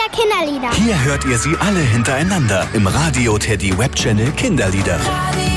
Kinderlieder. Hier hört ihr sie alle hintereinander im Radio Teddy Web Channel Kinderlieder. Radio